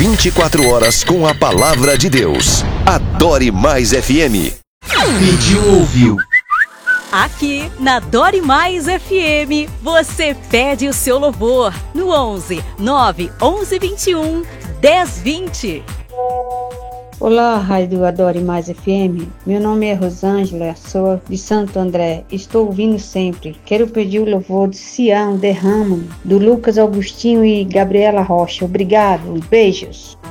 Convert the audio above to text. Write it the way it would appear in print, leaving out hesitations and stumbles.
24 horas com a palavra de Deus. Adore Mais FM. Pediu, ouviu. Aqui na Adore Mais FM, você pede o seu louvor no 11 9 11 21 10 20. Olá, Rádio Adore Mais FM. Meu nome é Rosângela, sou de Santo André. Estou ouvindo sempre. Quero pedir o louvor de Sião Derrama, do Lucas Augustinho e Gabriela Rocha. Obrigado, beijos.